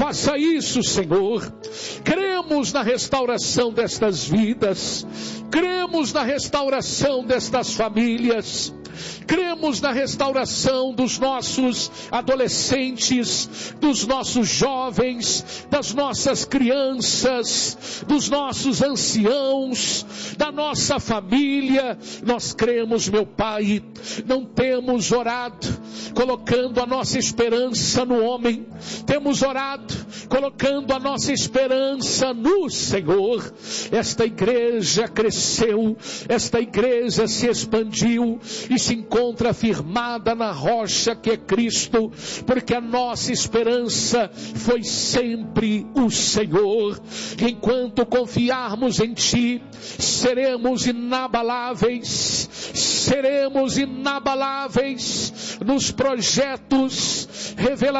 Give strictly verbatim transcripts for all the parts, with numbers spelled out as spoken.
faça isso, Senhor. Cremos na restauração destas vidas, cremos na restauração destas famílias, cremos na restauração dos nossos adolescentes, dos nossos jovens, das nossas crianças, dos nossos anciãos, da nossa família. Nós cremos, meu Pai. Não temos orado colocando a nossa esperança no homem, temos orado colocando a nossa esperança no Senhor. Esta igreja cresceu, esta igreja se expandiu e se encontra firmada na rocha que é Cristo, porque a nossa esperança foi sempre o Senhor. Enquanto confiarmos em Ti, seremos inabaláveis, seremos inabaláveis nos projetos,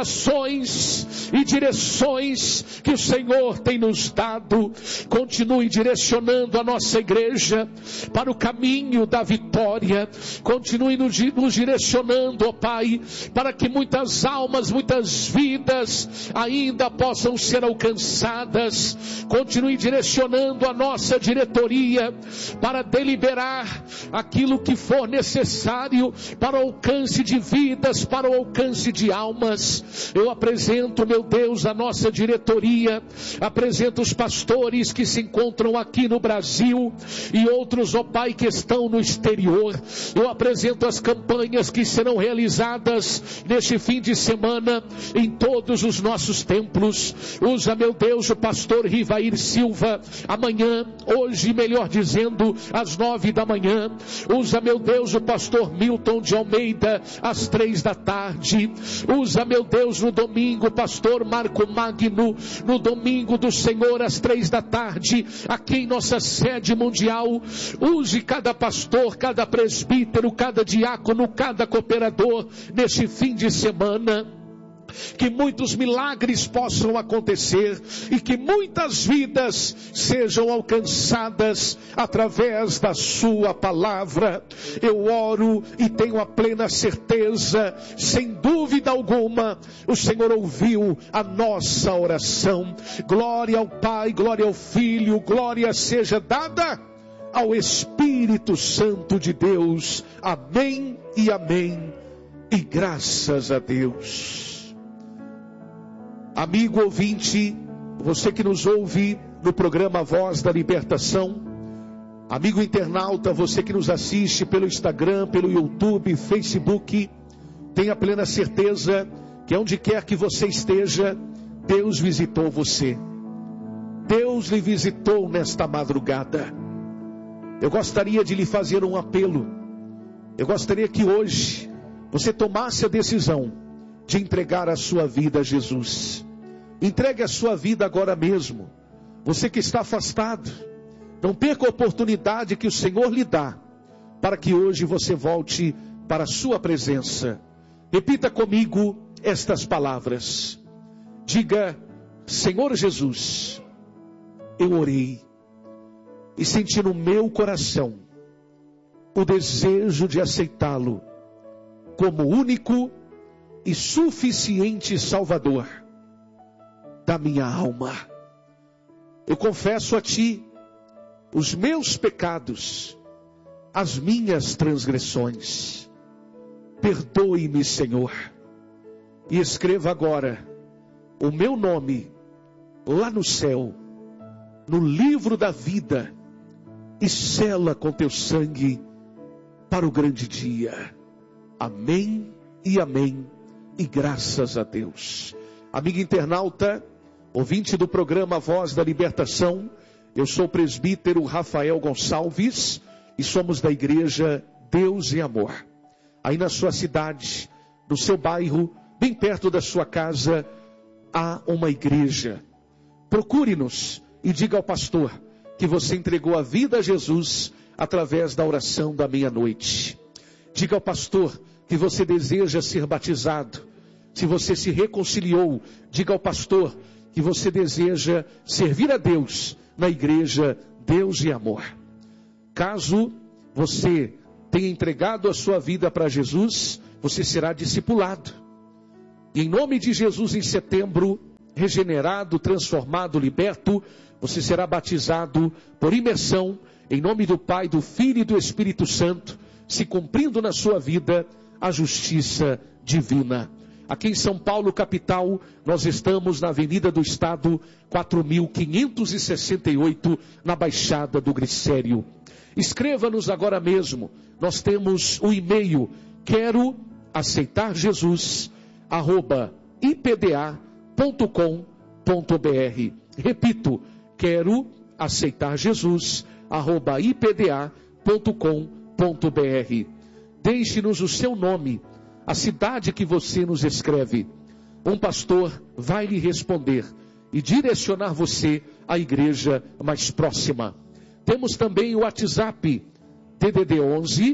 revelações e direções que o Senhor tem nos dado. Continue direcionando a nossa igreja para o caminho da vitória. Continue nos direcionando, ó Pai, para que muitas almas, muitas vidas ainda possam ser alcançadas. Continue direcionando a nossa diretoria para deliberar aquilo que for necessário para o alcance de vidas, para o alcance de almas. Eu apresento, meu Deus, a nossa diretoria, apresento os pastores que se encontram aqui no Brasil e outros, ó Pai, que estão no exterior. Eu apresento as campanhas que serão realizadas neste fim de semana em todos os nossos templos. Usa, meu Deus, o pastor Rivair Silva amanhã, hoje melhor dizendo, às nove da manhã. Usa, meu Deus, o pastor Milton de Almeida às três da tarde. Usa, meu Deus, no domingo o pastor Marco Magno, no domingo do Senhor às três da tarde, aqui em nossa sede mundial. Use cada pastor, cada presbítero, cada diácono, cada cooperador neste fim de semana. Que muitos milagres possam acontecer e que muitas vidas sejam alcançadas através da sua palavra. Eu oro e tenho a plena certeza, sem dúvida alguma, o Senhor ouviu a nossa oração. Glória ao Pai, glória ao Filho, glória seja dada ao Espírito Santo de Deus. Amém e amém. E graças a Deus. Amigo ouvinte, você que nos ouve no programa Voz da Libertação, amigo internauta, você que nos assiste pelo Instagram, pelo YouTube, Facebook, tenha plena certeza que onde quer que você esteja, Deus visitou você. Deus lhe visitou nesta madrugada. Eu gostaria de lhe fazer um apelo. Eu gostaria que hoje você tomasse a decisão de entregar a sua vida a Jesus. Entregue a sua vida agora mesmo. Você que está afastado, não perca a oportunidade que o Senhor lhe dá, para que hoje você volte para a sua presença. Repita comigo estas palavras. Diga: Senhor Jesus, eu orei e senti no meu coração o desejo de aceitá-lo como único e suficiente Salvador da minha alma. Eu confesso a Ti os meus pecados, as minhas transgressões. Perdoe-me, Senhor, e escreva agora o meu nome lá no céu, no livro da vida, e sela com Teu sangue para o grande dia. Amém e amém. E graças a Deus. Amigo internauta, ouvinte do programa Voz da Libertação, eu sou o presbítero Rafael Gonçalves e somos da igreja Deus e Amor. Aí na sua cidade, no seu bairro, bem perto da sua casa, há uma igreja. Procure-nos e diga ao pastor que você entregou a vida a Jesus através da oração da meia-noite. Diga ao pastor que você deseja ser batizado. Se você se reconciliou, diga ao pastor que você deseja servir a Deus na igreja Deus e Amor. Caso você tenha entregado a sua vida para Jesus, você será discipulado. E em nome de Jesus, em setembro, regenerado, transformado, liberto, você será batizado por imersão, em nome do Pai, do Filho e do Espírito Santo, se cumprindo na sua vida a justiça divina. Aqui em São Paulo, capital, nós estamos na Avenida do Estado, quatro mil quinhentos e sessenta e oito, na Baixada do Glicério. Escreva-nos agora mesmo. Nós temos o e-mail, quero aceitar Jesus, arroba i p d a ponto com ponto b r. Repito, quero aceitar Jesus, arroba i p d a ponto com ponto b r. Deixe-nos o seu nome, a cidade que você nos escreve. Um pastor vai lhe responder e direcionar você à igreja mais próxima. Temos também o WhatsApp, D D D onze,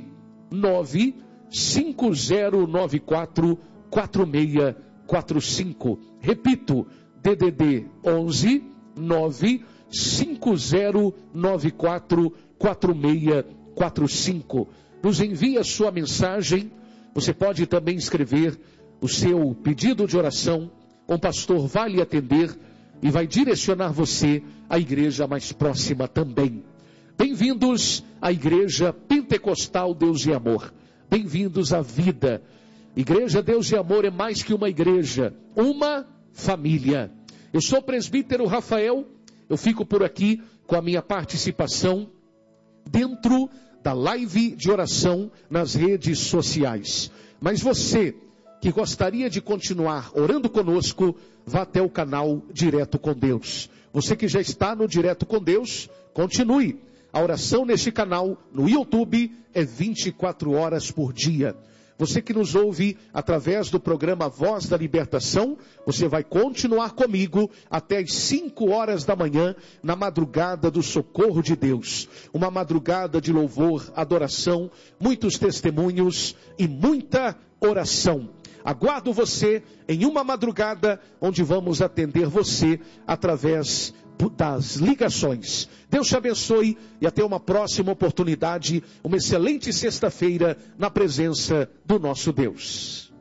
nove cinco zero nove quatro, quatro seis quatro cinco. Repito, D D D onze, nove cinco zero nove quatro, quatro seis quatro cinco. Nos envia sua mensagem. Você pode também escrever o seu pedido de oração. Um pastor vai lhe atender e vai direcionar você à igreja mais próxima também. Bem-vindos à Igreja Pentecostal Deus e Amor. Bem-vindos à vida. Igreja Deus e Amor é mais que uma igreja, uma família. Eu sou o presbítero Rafael, eu fico por aqui com a minha participação dentro da live de oração nas redes sociais. Mas você que gostaria de continuar orando conosco, vá até o canal Direto com Deus. Você que já está no Direto com Deus, continue. A oração neste canal, no YouTube, é vinte e quatro horas por dia. Você que nos ouve através do programa Voz da Libertação, você vai continuar comigo até as cinco horas da manhã, na madrugada do socorro de Deus. Uma madrugada de louvor, adoração, muitos testemunhos e muita oração. Aguardo você em uma madrugada onde vamos atender você através das ligações. Deus te abençoe e até uma próxima oportunidade. Uma excelente sexta-feira na presença do nosso Deus.